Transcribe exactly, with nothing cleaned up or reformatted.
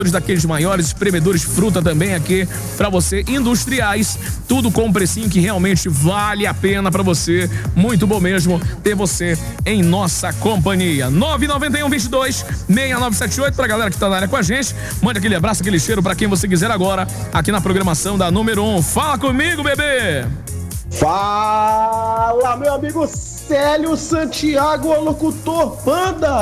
daqueles maiores espremedores de fruta também aqui pra você, industriais, tudo com um precinho que realmente vale a pena pra você. Muito bom mesmo ter você em nossa companhia. nove nove um, dois dois, seis nove sete oito pra galera que tá na área com a gente. Mande aquele abraço, aquele cheiro pra quem você quiser agora aqui na programação da número um. Fala comigo, bebê! Fala, meu amigo Célio Santiago, o locutor Panda!